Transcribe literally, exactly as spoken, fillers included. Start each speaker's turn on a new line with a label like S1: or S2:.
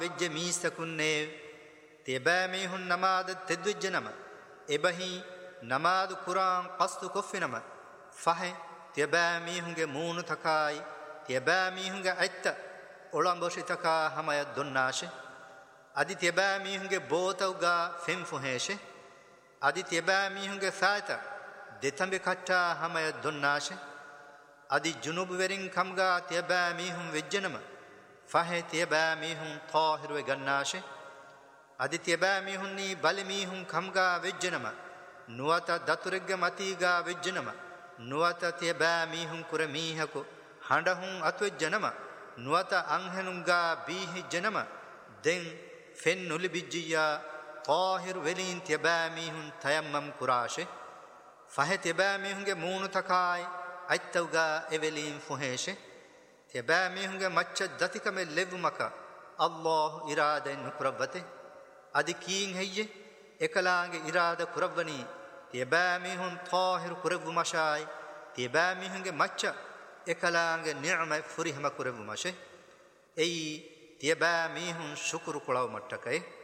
S1: වෙජ්ජ මීසකුන්නේ තියබෑ මීහුන් නමාද තෙද්වෙජ්ජ නම එබහි නමාද කුරාන් පස්තු කොෆිනම ෆහේ තියබෑ මීහුන්ගේ මූණු තකායි තියබෑ මීහුන්ගේ ඇත්ත ඔළඹොෂි තකා හමය දුන්නාශේ අදි තියබෑ මීහුන්ගේ බෝතවුගා ෆෙම්ෆුහේෂේ අදි තියබෑ මීහුන්ගේ ෆාත දෙතඹි කට්ටා හමය දුන්නාශේ අදි ජුනුබ වෙරින් කම්ගා තියබෑ මීහුන් වෙජ්ජනම ෆහේ තියබෑ මීහුන් තාහිරුවේ ගන්නාශේ අදි තියබෑ මීහුන්නි බලි මීහුන් කම්ගා වෙජ්ජනම නුවත දතුරෙග්ග මතීගා වෙජ්ජනම නුවත තියබෑ මීහුන් කුර මීහකු හඬහුන් අත්වෙජ්ජනම නුවත අංහෙනුන්ගා බීහි ජනම දෙන් ෆෙන් නුලි බිජ්ජියා තාහිරු වෙලින් තියබෑ මීහුන් තයම්මම් කුරාශේ ෆහේ තියබෑ මීහුන්ගේ මූණු තකායි අයිත්තවුගා එවෙලින් ෆුහේෂේ තියබෑ මීහුන්ගේ මච්ච දතිකම ලෙව්මක අල්ලාහ් ඉරාදෙන් නුකුරවතේ අදි කීන් හෙయ్యේ එකලාගේ ඉරාද කුරවණි තියබෑ මීහුන් තාහිරු කුරවු මෂායි තියබෑ මීහුන්ගේ මච්ච එකලාගේ නිඅම ෆුරිහම කුරවු මෂේ එයි තියබෑ මීහුන් ශුක්රු කුලව මට්ටකේ